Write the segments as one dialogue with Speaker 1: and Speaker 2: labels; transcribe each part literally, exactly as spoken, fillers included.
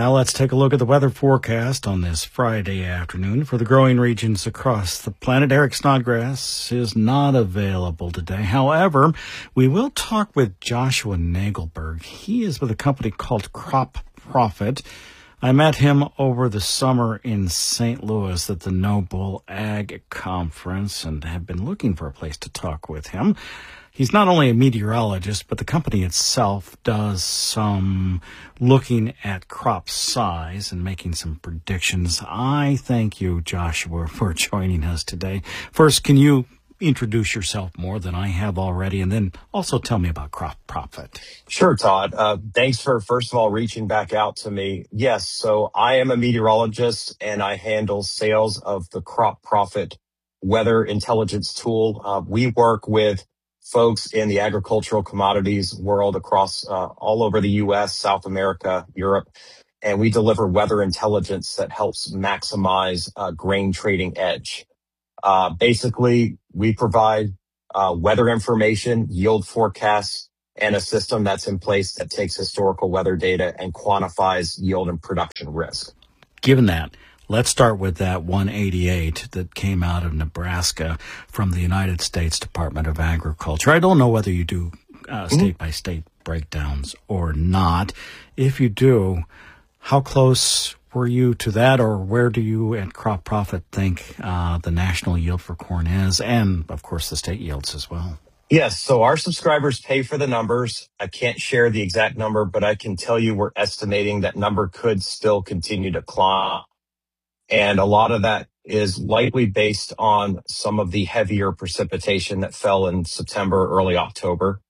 Speaker 1: now let's take a look at the weather forecast on this Friday afternoon for the growing regions across the planet. Eric Snodgrass is not available today. However, we will talk with Joshua Nagelberg. He is with a company called Crop Profit. I met him over the summer in Saint Louis at the Noble Ag Conference and have been looking for a place to talk with him. He's not only a meteorologist, but the company itself does some looking at crop size and making some predictions. I thank you, Joshua, for joining us today. First, can you introduce yourself more than I have already, and then also tell me about Crop Profit?
Speaker 2: Sure, Todd. Uh, thanks for, first of all, reaching back out to me. Yes, so I am a meteorologist, and I handle sales of the Crop Profit weather intelligence tool. Uh, we work with folks in the agricultural commodities world across uh, all over the U S, South America, Europe, and we deliver weather intelligence that helps maximize uh, grain trading edge. Uh, basically, we provide uh, weather information, yield forecasts, and a system that's in place that takes historical weather data and quantifies yield and production risk.
Speaker 1: Given that, let's start with that one eighty-eight that came out of Nebraska from the United States Department of Agriculture. I don't know whether you do uh, state-by-state breakdowns or not. If you do, how close were you to that, or where do you at Crop Profit think uh, the national yield for corn is, and, of course, the state yields as well?
Speaker 2: Yes, so our subscribers pay for the numbers. I can't share the exact number, but I can tell you we're estimating that number could still continue to climb. And a lot of that is likely based on some of the heavier precipitation that fell in September, early October.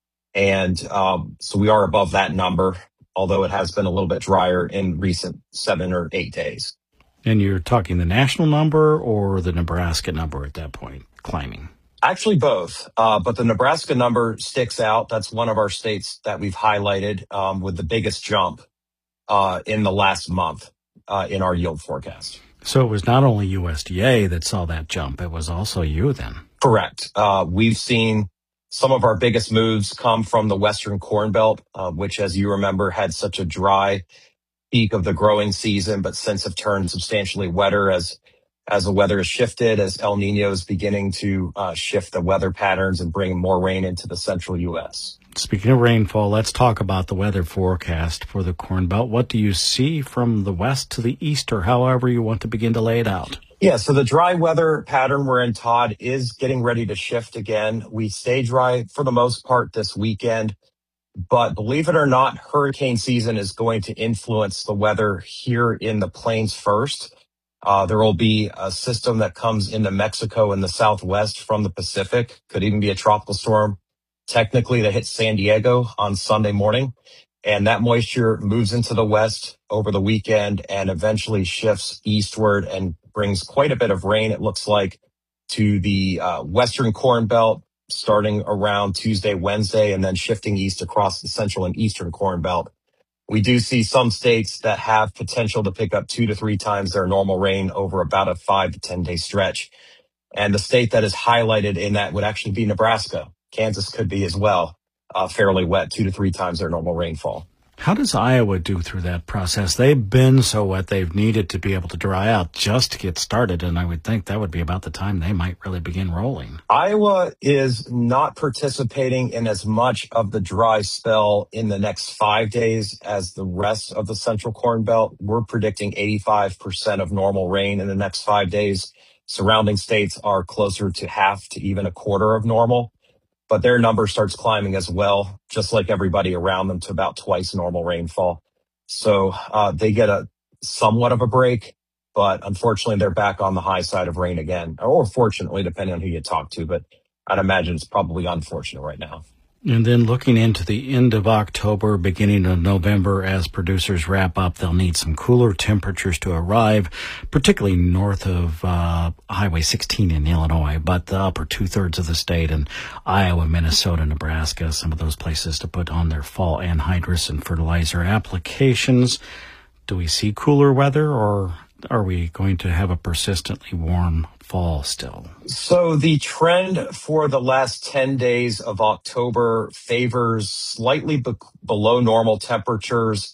Speaker 2: And um, so we are above that number, although it has been a little bit drier in recent seven or eight days.
Speaker 1: And you're talking the national number or the Nebraska number at that point, climbing?
Speaker 2: Actually, both. Uh, but the Nebraska number sticks out. That's one of our states that we've highlighted um, with the biggest jump uh, in the last month. Uh, in our yield forecast.
Speaker 1: So it was not only U S D A that saw that jump, it was also you then?
Speaker 2: Correct. Uh, we've seen some of our biggest moves come from the Western Corn Belt, uh, which, as you remember, had such a dry peak of the growing season, but since have turned substantially wetter as as the weather has shifted, as El Nino is beginning to uh, shift the weather patterns and bring more rain into the central U S.
Speaker 1: Speaking of rainfall, let's talk about the weather forecast for the Corn Belt. What do you see from the west to the east, or however you want to begin to lay it out?
Speaker 2: Yeah, so the dry weather pattern we're in, Todd, is getting ready to shift again. We stay dry for the most part this weekend, but believe it or not, hurricane season is going to influence the weather here in the plains first. Uh, there will be a system that comes into Mexico in the southwest from the Pacific, could even be a tropical storm, technically to hit San Diego on Sunday morning. And that moisture moves into the west over the weekend and eventually shifts eastward and brings quite a bit of rain, it looks like, to the uh, Western Corn Belt starting around Tuesday, Wednesday, and then shifting east across the Central and Eastern Corn Belt. We do see some states that have potential to pick up two to three times their normal rain over about a five to ten day stretch. And the state that is highlighted in that would actually be Nebraska. Kansas could be as well, uh, fairly wet, two to three times their normal rainfall.
Speaker 1: How does Iowa do through that process? They've been so wet, they've needed to be able to dry out just to get started, and I would think that would be about the time they might really begin rolling.
Speaker 2: Iowa is not participating in as much of the dry spell in the next five days as the rest of the Central Corn Belt. We're predicting eighty-five percent of normal rain in the next five days. Surrounding states are closer to half to even a quarter of normal. But their number starts climbing as well, just like everybody around them, to about twice normal rainfall. So uh, they get a somewhat of a break, but unfortunately they're back on the high side of rain again, or fortunately, depending on who you talk to. But I'd imagine it's probably unfortunate right now.
Speaker 1: And then looking into the end of October, beginning of November, as producers wrap up, they'll need some cooler temperatures to arrive, particularly north of uh, Highway sixteen in Illinois, but the upper two-thirds of the state and Iowa, Minnesota, Nebraska, some of those places to put on their fall anhydrous and fertilizer applications. Do we see cooler weather, or are we going to have a persistently warm fall still?
Speaker 2: So the trend for the last ten days of October favors slightly be- below normal temperatures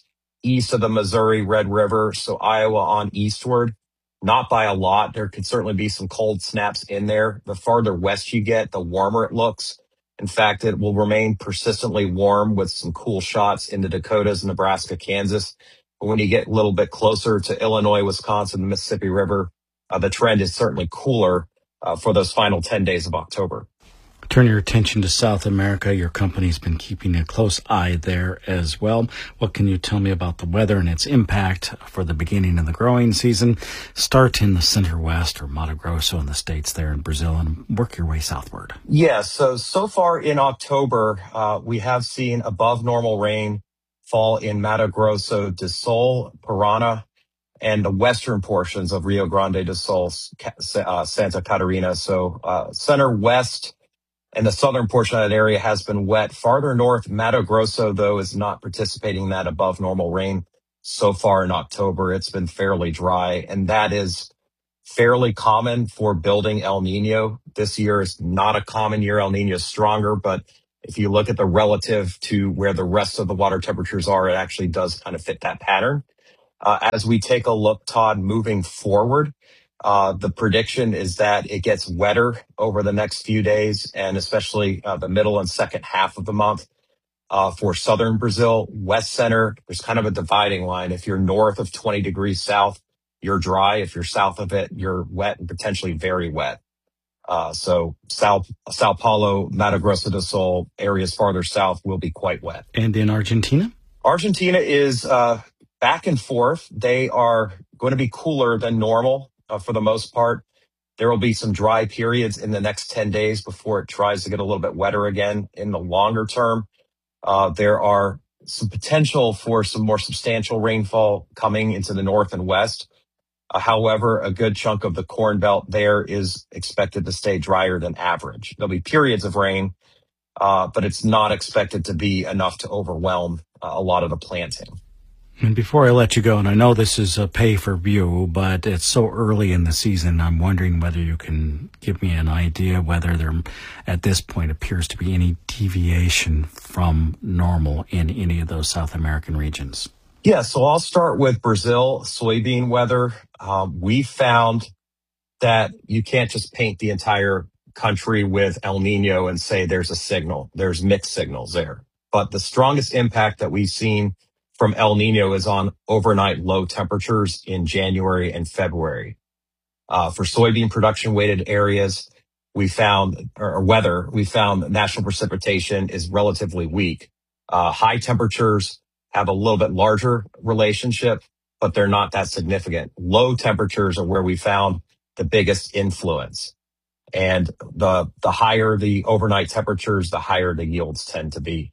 Speaker 2: east of the Missouri Red River, so Iowa on eastward. Not by a lot. There could certainly be some cold snaps in there. The farther west you get, the warmer it looks. In fact, it will remain persistently warm with some cool shots in the Dakotas, Nebraska, Kansas. But when you get a little bit closer to Illinois, Wisconsin, the Mississippi River, uh, the trend is certainly cooler uh, for those final ten days of October.
Speaker 1: Turn your attention to South America. Your company's been keeping a close eye there as well. What can you tell me about the weather and its impact for the beginning of the growing season? Start in the center west or Mato Grosso in the states there in Brazil and work your way southward.
Speaker 2: Yeah, so, so far in October, uh, we have seen above normal rain fall in Mato Grosso do Sul, Parana, and the western portions of Rio Grande do Sul, uh, Santa Catarina. So uh, center west and the southern portion of that area has been wet. Farther north, Mato Grosso, though, is not participating in that above normal rain so far in October. It's been fairly dry, and that is fairly common for building El Nino. This year is not a common year. El Nino is stronger, but if you look at the relative to where the rest of the water temperatures are, it actually does kind of fit that pattern. Uh, as we take a look, Todd, moving forward, uh, the prediction is that it gets wetter over the next few days, and especially uh, the middle and second half of the month. Uh, for southern Brazil, west center, there's kind of a dividing line. If you're north of twenty degrees south, you're dry. If you're south of it, you're wet and potentially very wet. Uh, so South, Sao Paulo, Mato Grosso do Sul, areas farther south will be quite wet.
Speaker 1: And in Argentina?
Speaker 2: Argentina is uh, back and forth. They are going to be cooler than normal uh, for the most part. There will be some dry periods in the next ten days before it tries to get a little bit wetter again. In the longer term, uh, there are some potential for some more substantial rainfall coming into the north and west. Uh, however, a good chunk of the Corn Belt there is expected to stay drier than average. There'll be periods of rain, uh, but it's not expected to be enough to overwhelm uh, a lot of the planting.
Speaker 1: And before I let you go, and I know this is a pay-for-view, but it's so early in the season, I'm wondering whether you can give me an idea whether there, at this point, appears to be any deviation from normal in any of those South American regions.
Speaker 2: Yeah, so I'll start with Brazil soybean weather. Um, we found that you can't just paint the entire country with El Nino and say there's a signal. There's mixed signals there. But the strongest impact that we've seen from El Nino is on overnight low temperatures in January and February. Uh, for soybean production weighted areas, we found, or weather, we found national precipitation is relatively weak. Uh, high temperatures have a little bit larger relationship, but they're not that significant. Low temperatures are where we found the biggest influence. And the, the higher the overnight temperatures, the higher the yields tend to be.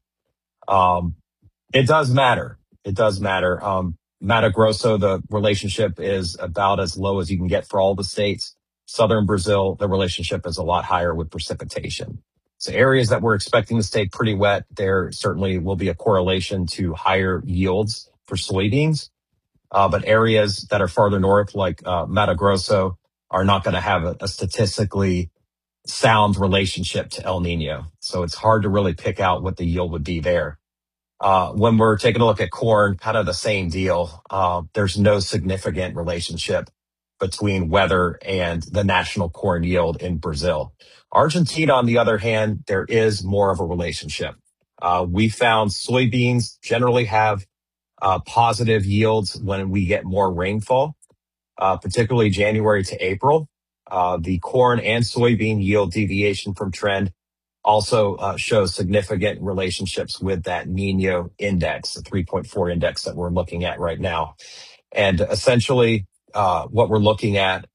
Speaker 2: Um, it does matter. It does matter. Um, Mato Grosso, the relationship is about as low as you can get for all the states. Southern Brazil, the relationship is a lot higher with precipitation. So areas that we're expecting to stay pretty wet, there certainly will be a correlation to higher yields for soybeans. Uh, but areas that are farther north, like uh, Mato Grosso, are not going to have a, a statistically sound relationship to El Nino. So it's hard to really pick out what the yield would be there. Uh, when we're taking a look at corn, kind of the same deal. Uh, there's no significant relationship between weather and the national corn yield in Brazil. Argentina, on the other hand, there is more of a relationship. Uh, we found soybeans generally have uh, positive yields when we get more rainfall, uh, particularly January to April. Uh, the corn and soybean yield deviation from trend also uh, shows significant relationships with that Nino index, the three point four index that we're looking at right now. And essentially, uh, what we're looking at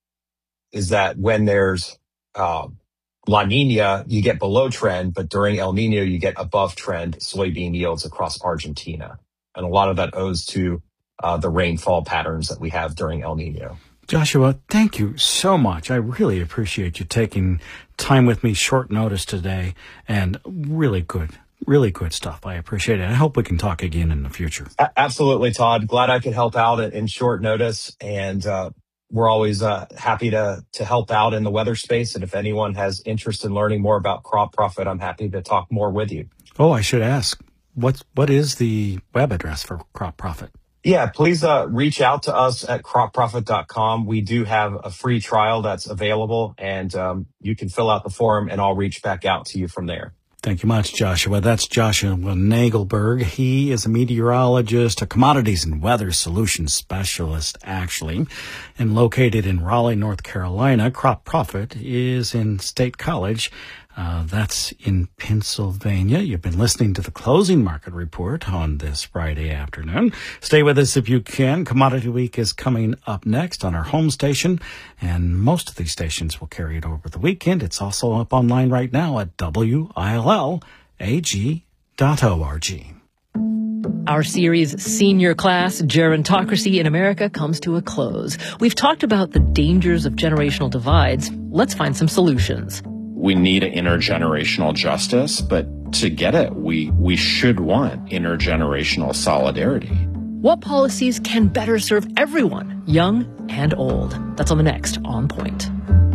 Speaker 2: is that when there's uh, La Nina, you get below trend, but during El Nino, you get above trend soybean yields across Argentina. And a lot of that owes to uh, the rainfall patterns that we have during El Nino.
Speaker 1: Joshua, thank you so much. I really appreciate you taking time with me short notice today, and really good, really good stuff. I appreciate it. I hope we can talk again in the future.
Speaker 2: A- absolutely, Todd. Glad I could help out in short notice, and uh, we're always uh, happy to to help out in the weather space. And if anyone has interest in learning more about Crop Profit, I'm happy to talk more with you.
Speaker 1: Oh, I should ask, what what is the web address for Crop Profit?
Speaker 2: Yeah, please uh, reach out to us at crop profit dot com. We do have a free trial that's available, and um, you can fill out the form, and I'll reach back out to you from there.
Speaker 1: Thank you much, Joshua. That's Joshua Nagelberg. He is a meteorologist, a commodities and weather solutions specialist, actually, and located in Raleigh, North Carolina. Crop Profit is in State College. Uh, that's in Pennsylvania. You've been listening to the Closing Market Report on this Friday afternoon. Stay with us if you can. Commodity Week is coming up next on our home station, and most of these stations will carry it over the weekend. It's also up online right now at W I L L A G dot org.
Speaker 3: Our series, Senior Class Gerontocracy in America, comes to a close. We've talked about the dangers of generational divides. Let's find some solutions.
Speaker 4: We need intergenerational justice, but to get it, we, we should want intergenerational solidarity.
Speaker 3: What policies can better serve everyone, young and old? That's on the next On Point.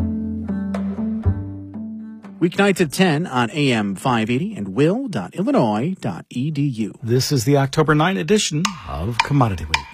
Speaker 5: Weeknights at ten on A M five eighty and will dot illinois dot e d u.
Speaker 1: This is the October ninth edition of Commodity Week.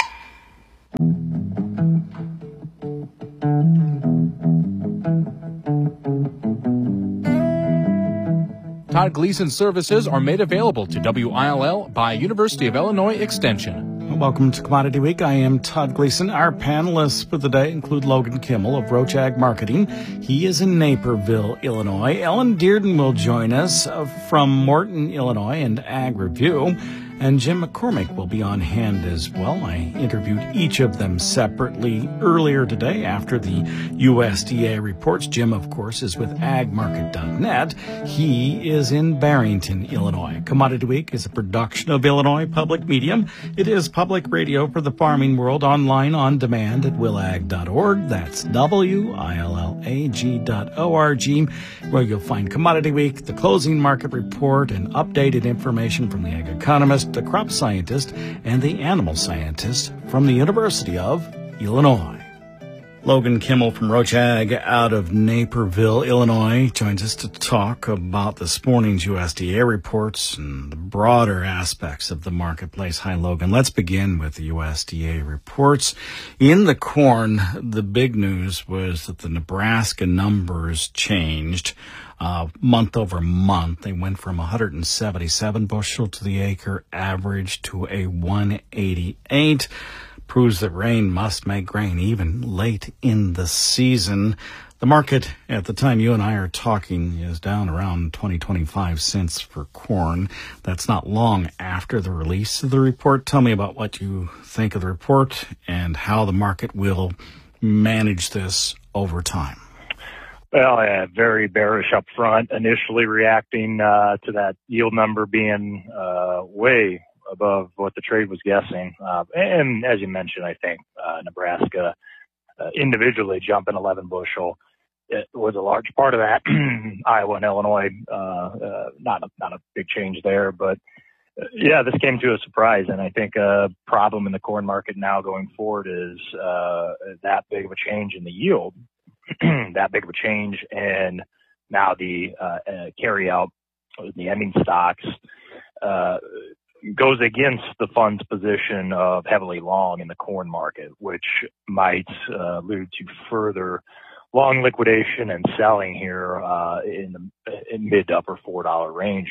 Speaker 6: Todd Gleason services are made available to W I L L by University of Illinois Extension.
Speaker 1: Welcome to Commodity Week. I am Todd Gleason. Our panelists for the day include Logan Kimmel of Roach Ag Marketing. He is in Naperville, Illinois. Ellen Dearden will join us from Morton, Illinois, and Ag Review. And Jim McCormick will be on hand as well. I interviewed each of them separately earlier today after the U S D A reports. Jim, of course, is with ag market dot net. He is in Barrington, Illinois. Commodity Week is a production of Illinois Public Media. It is public radio for the farming world, online on demand at will ag dot org. That's W I L L A G dot org, where you'll find Commodity Week, the closing market report, and updated information from the Ag Economist, the crop scientist, and the animal scientist from the University of Illinois. Logan Kimmel from Roach Ag out of Naperville, Illinois, joins us to talk about this morning's U S D A reports and the broader aspects of the marketplace. Hi, Logan. Let's begin with the U S D A reports. In the corn, the big news was that the Nebraska numbers changed uh, month over month. They went from one hundred seventy-seven bushel to the acre average to a one eighty-eight. Proves that rain must make grain even late in the season. The market at the time you and I are talking is down around twenty, twenty-five cents for corn. That's not long after the release of the report. Tell me about what you think of the report and how the market will manage this over time.
Speaker 7: Well, yeah, very bearish up front, initially reacting uh, to that yield number being uh, way above what the trade was guessing. Uh, and as you mentioned, I think uh, Nebraska uh, individually jumping eleven bushel, it was a large part of that. Iowa and Illinois, uh, uh, not a, not a big change there, but uh, yeah, this came to a surprise. And I think a problem in the corn market now going forward is uh, that big of a change in the yield, that big of a change, and now the uh, uh, carry out, the ending stocks, uh, goes against the fund's position of heavily long in the corn market, which might uh, lead to further long liquidation and selling here uh, in the in mid to upper four dollar range.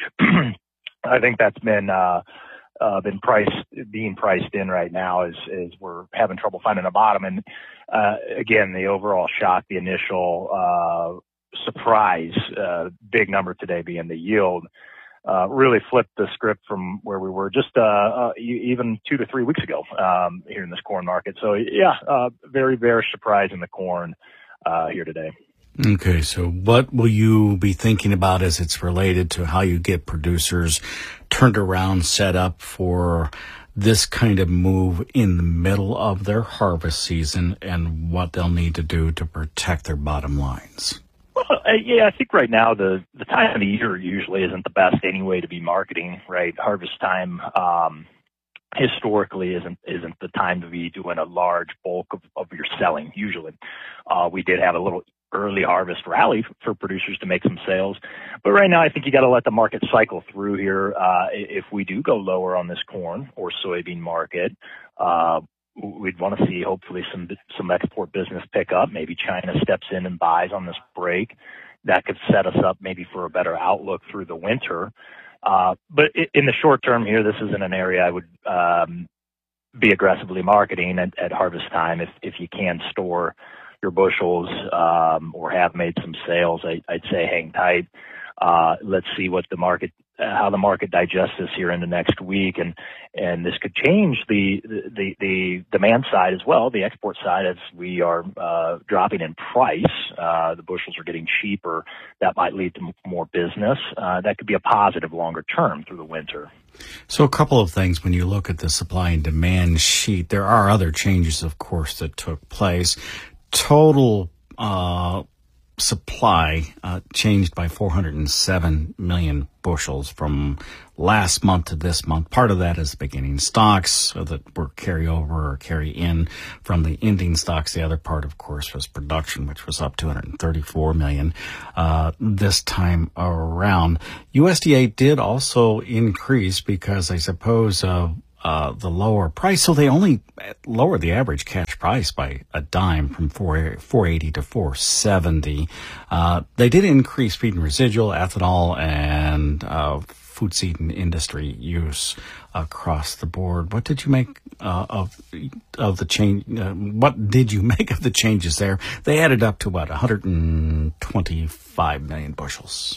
Speaker 7: I think that's been uh, uh, been priced being priced in right now as as we're having trouble finding a bottom. And uh, again, the overall shock, the initial uh, surprise, uh, big number today being the yield. Uh, really flipped the script from where we were just uh, uh, even two to three weeks ago um, here in this corn market. So, yeah, uh, very bearish surprise in the corn uh, here today.
Speaker 1: Okay, so what will you be thinking about as it's related to how you get producers turned around, set up for this kind of move in the middle of their harvest season, and what they'll need to do to protect their bottom lines?
Speaker 7: Well, uh, yeah, I think right now the, the time of the year usually isn't the best anyway to be marketing, right? Harvest time um, historically isn't isn't the time to be doing a large bulk of, of your selling usually. Uh, we did have a little early harvest rally for producers to make some sales. But right now, I think you got to let the market cycle through here. Uh, if we do go lower on this corn or soybean market, uh, we'd want to see hopefully some some export business pick up. Maybe China steps in and buys on this break. That could set us up maybe for a better outlook through the winter. Uh, but in the short term here, this isn't an area I would um, be aggressively marketing at, at harvest time. If if you can store your bushels um, or have made some sales, I, I'd say hang tight. Uh, let's see what the market, uh, how the market digests this here in the next week, and and this could change the the the demand side as well, the export side, as we are uh, dropping in price. Uh, the bushels are getting cheaper. That might lead to more business. Uh, that could be a positive longer term through the winter.
Speaker 1: So a couple of things when you look at the supply and demand sheet. There are other changes, of course, that took place. Total uh, supply uh, changed by four hundred seven million bushels from last month to this month. Part of that is beginning stocks so that were carry over or carry in from the ending stocks. The other part, of course, was production, which was up two hundred thirty-four million uh, this time around. U S D A did also increase because I suppose uh, Uh, the lower price, so they only lowered the average cash price by a dime from four eighty to four seventy. Uh, they did increase feed and residual, ethanol, and uh, food seed and industry use across the board. What did you make uh, of of the change? Uh, what did you make of the changes there? They added up to about one hundred twenty-five million bushels.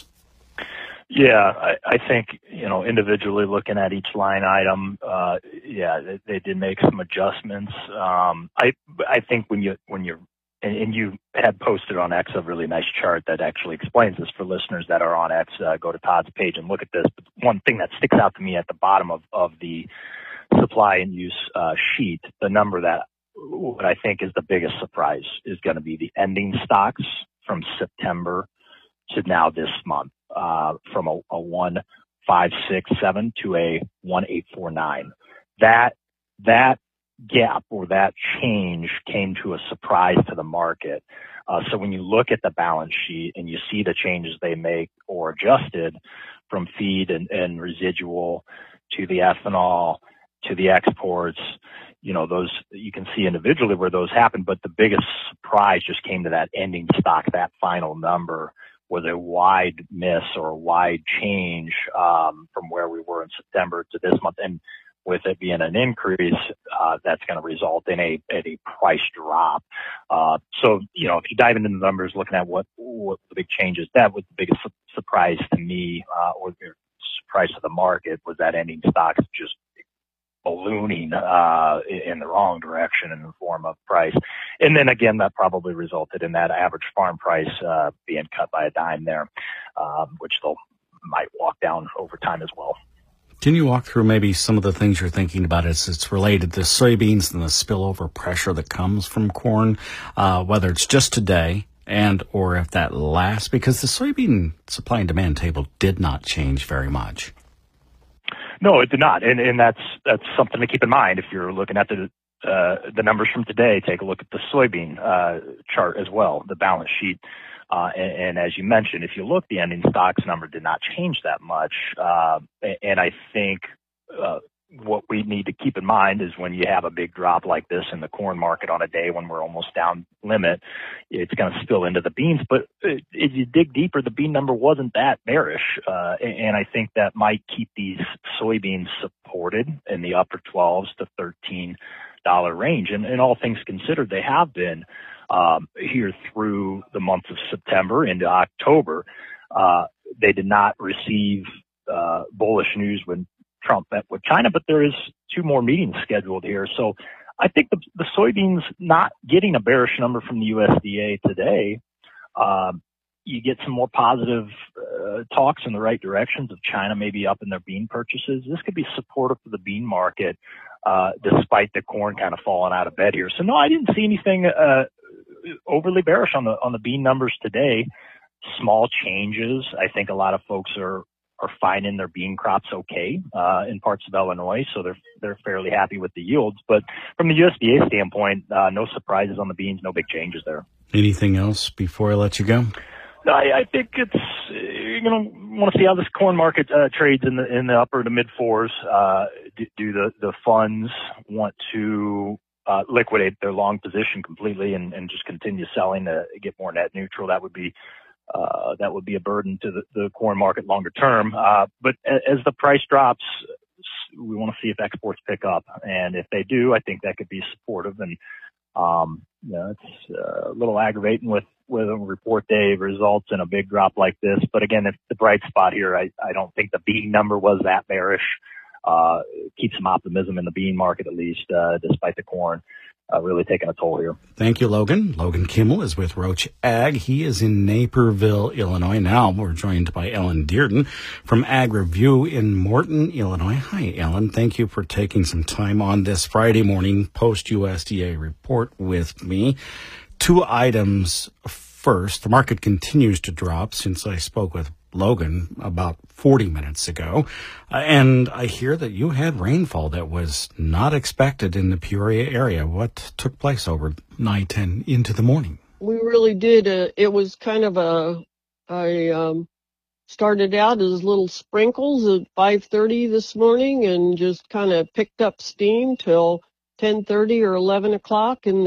Speaker 7: Yeah, I, I think, you know, individually looking at each line item, uh, yeah, they, they did make some adjustments. Um, I, I think when you, when you're, and, and you had posted on X a really nice chart that actually explains this for listeners that are on X, uh, go to Todd's page and look at this. But one thing that sticks out to me at the bottom of, of the supply and use, uh, sheet, the number that what I think is the biggest surprise is going to be the ending stocks from September to now this month. Uh, from a, a one five six seven to a one eight four nine. That that gap or that change came to a surprise to the market. Uh, so when you look at the balance sheet and you see the changes they make or adjusted from feed and, and residual to the ethanol to the exports, you know, those you can see individually where those happen. But the biggest surprise just came to that ending stock, that final number. Was a wide miss or a wide change um, from where we were in September to this month. And with it being an increase, uh, that's going to result in a, in a price drop. Uh, so, you know, if you dive into the numbers, looking at what, what the big changes, that was the biggest su- surprise to me uh, or the surprise to the market was that ending stocks just ballooning uh, in the wrong direction in the form of price. And then again, that probably resulted in that average farm price uh, being cut by a dime there, um, which they'll might walk down over time as well.
Speaker 1: Can you walk through maybe some of the things you're thinking about as it's related to soybeans and the spillover pressure that comes from corn, uh, whether it's just today and or if that lasts? Because the soybean supply and demand table did not change very much.
Speaker 7: No, it did not, and and that's that's something to keep in mind if you're looking at the uh, the numbers from today. Take a look at the soybean uh, chart as well, the balance sheet, uh, and, and as you mentioned, if you look, the ending stocks number did not change that much, uh, and I think uh, what we need to keep in mind is when you have a big drop like this in the corn market on a day when we're almost down limit, it's going to spill into the beans. But if you dig deeper, the bean number wasn't that bearish. Uh, and I think that might keep these soybeans supported in the upper twelves to thirteen dollars range. And, and all things considered, they have been um, here through the month of September into October. Uh, they did not receive uh, bullish news when Trump met with China, but there is two more meetings scheduled here. So I think the, the soybeans not getting a bearish number from the U S D A today, um, you get some more positive uh, talks in the right directions of China maybe up in their bean purchases. This could be supportive for the bean market, uh, despite the corn kind of falling out of bed here. So no, I didn't see anything uh, overly bearish on the on the bean numbers today. Small changes. I think a lot of folks are are finding their bean crops okay uh, in parts of Illinois, so they're they're fairly happy with the yields. But from the U S D A standpoint, uh, no surprises on the beans, no big changes there.
Speaker 1: Anything else before I let you go?
Speaker 7: No, I, I think it's you're gonna want to see how this corn market uh, trades in the in the upper to mid fours. Uh, do, do the the funds want to uh, liquidate their long position completely and, and just continue selling to get more net neutral? That would be uh, that would be a burden to the, the corn market longer term. Uh, but as the price drops, we want to see if exports pick up, and if they do, I think that could be supportive. And um, you know, it's uh, a little aggravating with with a report day results and a big drop like this. But again, it's the bright spot here. I, I don't think the bean number was that bearish. Uh, keep some optimism in the bean market, at least, uh, despite the corn uh, really taking a toll here.
Speaker 1: Thank you, Logan. Logan Kimmel is with Roach Ag. He is in Naperville, Illinois. Now we're joined by Ellen Dearden from Ag Review in Morton, Illinois. Hi, Ellen. Thank you for taking some time on this Friday morning post-U S D A report with me. Two items. First, the market continues to drop since I spoke with Logan about forty minutes ago. Uh, and I hear that you had rainfall that was not expected in the Peoria area. What took place over night and into the morning?
Speaker 8: We really did. Uh, it was kind of a, I um, started out as little sprinkles at five thirty this morning and just kind of picked up steam till ten thirty or eleven o'clock. And